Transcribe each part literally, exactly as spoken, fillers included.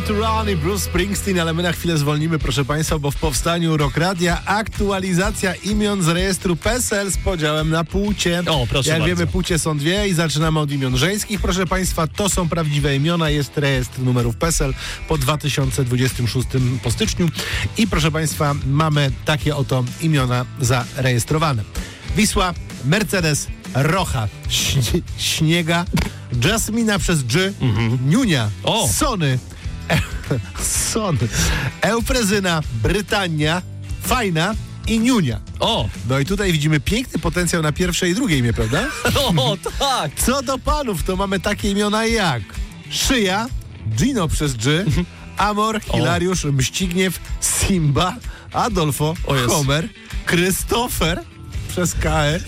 Born to Run i Bruce Springsteen, ale my na chwilę zwolnimy, proszę Państwa, bo w powstaniu Rock Radia aktualizacja imion z rejestru PESEL z podziałem na płcie. O, proszę Jak bardzo. wiemy, płcie są dwie i zaczynamy od imion żeńskich. Proszę Państwa, to są prawdziwe imiona, jest rejestr numerów PESEL po dwa tysiące dwudziestym szóstym po styczniu i proszę Państwa, mamy takie oto imiona zarejestrowane. Wisła, Mercedes, Rocha, Śnie- Śniega, Jasmina przez G, Mhm. Niunia, O. Sony, e- Sony, Eufrezyna, Brytania, Fajna i Niunia. O, No i tutaj widzimy piękny potencjał na pierwsze i drugie imię, prawda? o, tak. Co do panów, to mamy takie imiona jak Szyja, Gino przez G, Amor, Hilariusz, Mścigniew, Simba, Adolfo, O Jezu. Homer, Krystofer przez K E,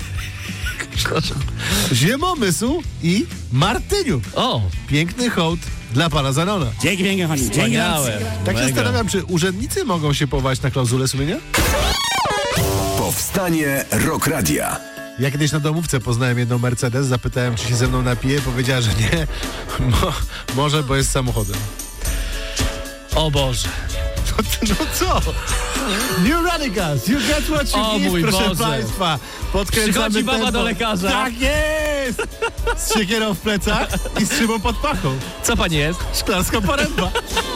Ziemomysł i Martyniuk. O, Piękny hołd dla pana Zanona. Dzięki pięknie, Honey. Dzięki bardzo. wspaniałe. Tak się Mega. zastanawiam, czy urzędnicy mogą się powołać na klauzulę sumienia? Powstanie Rock Radia. Ja kiedyś na domówce poznałem jedną Mercedes, zapytałem, czy się ze mną napije, powiedziała, że nie. Mo, może, bo jest samochodem. O Boże. No, no co? New Radicals, you get what you O give, mój proszę Boże. Państwa. Podkręcamy Przychodzi baba tempo. do lekarza. Tak jest! Z siekierą w plecach i z szybą pod pachą. Co pani jest? Szklarska poręba.